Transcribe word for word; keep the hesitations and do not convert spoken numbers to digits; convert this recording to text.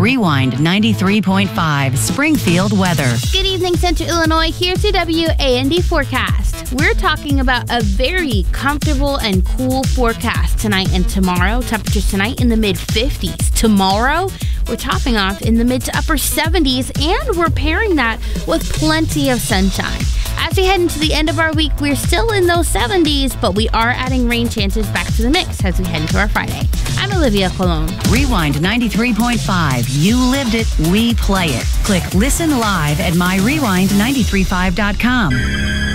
Rewind ninety-three point five Springfield weather. Good evening, Central Illinois. Here's your W A N D forecast. We're talking about a very comfortable and cool forecast tonight and tomorrow. Temperatures tonight in the mid fifties. Tomorrow, we're topping off in the mid to upper seventies, and we're pairing that with plenty of sunshine. As we head into the end of our week, we're still in those seventies, but we are adding rain chances back to the mix as we head into our Friday. I'm Olivia Colon. Rewind ninety-three point five. You lived it, we play it. Click Listen Live at my rewind nine three five dot com.